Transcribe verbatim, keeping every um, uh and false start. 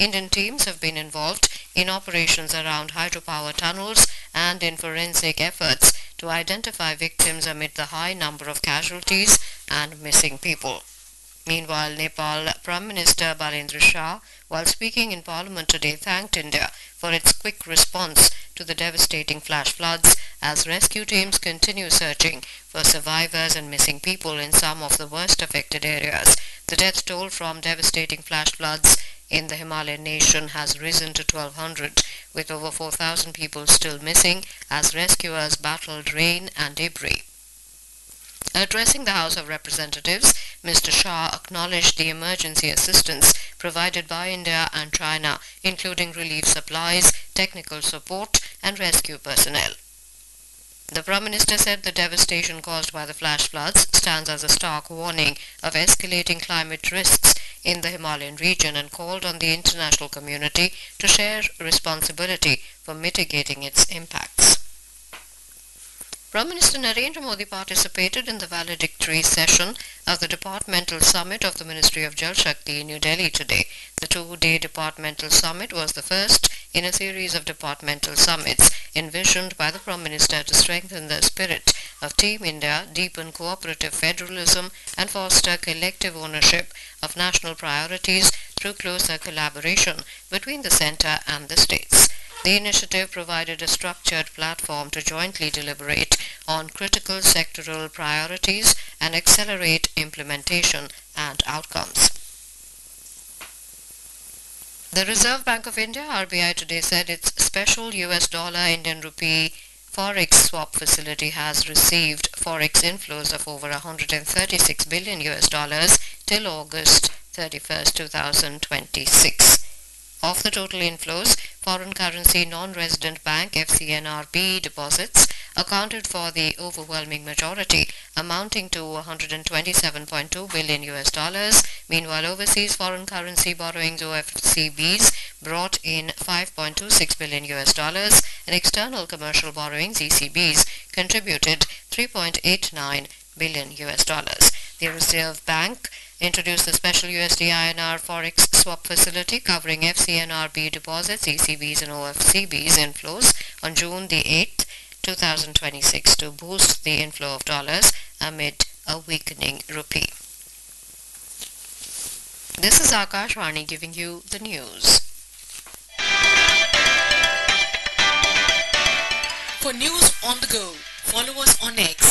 Indian teams have been involved in operations around hydropower tunnels and in forensic efforts to identify victims amid the high number of casualties and missing people. Meanwhile, Nepal Prime Minister Balendra Shah, while speaking in Parliament today, thanked India for its quick response to the devastating flash floods as rescue teams continue searching for survivors and missing people in some of the worst affected areas. The death toll from devastating flash floods in the Himalayan nation has risen to twelve hundred, with over four thousand people still missing as rescuers battled rain and debris. Addressing the House of Representatives, Mister Shah acknowledged the emergency assistance provided by India and China, including relief supplies, technical support, and rescue personnel. The Prime Minister said the devastation caused by the flash floods stands as a stark warning of escalating climate risks in the Himalayan region and called on the international community to share responsibility for mitigating its impacts. Prime Minister Narendra Modi participated in the valedictory session of the Departmental Summit of the Ministry of Jal Shakti in New Delhi today. The two-day Departmental Summit was the first in a series of departmental summits envisioned by the Prime Minister to strengthen the spirit of Team India, deepen cooperative federalism, and foster collective ownership of national priorities through closer collaboration between the centre and the states. The initiative provided a structured platform to jointly deliberate on critical sectoral priorities and accelerate implementation and outcomes. The Reserve Bank of India, R B I, today said its special U S dollar Indian rupee forex swap facility has received forex inflows of over one hundred thirty-six billion U S dollars till August thirty-first, two thousand twenty-six. Of the total inflows, foreign currency non-resident bank F C N R B deposits accounted for the overwhelming majority, amounting to one hundred twenty-seven point two billion U S dollars. Meanwhile, overseas foreign currency borrowings O F C Bs brought in five point two six billion U S dollars, and external commercial borrowings E C Bs contributed three point eight nine billion U S dollars. The Reserve Bank introduced the special U S D I N R forex swap facility covering F C N R B deposits, E C Bs and O F C Bs inflows on June the eighth, two thousand twenty-six to boost the inflow of dollars amid a weakening rupee. This is Akashvani giving you the news. For news on the go, follow us on X